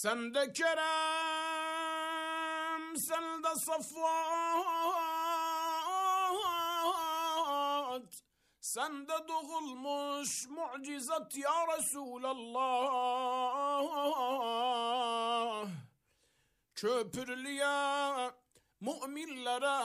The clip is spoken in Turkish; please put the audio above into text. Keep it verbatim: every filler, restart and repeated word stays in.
Sende kerem, sende safvat, sende doğulmuş mucizat ya Resulallah. Köprülüye, müminlere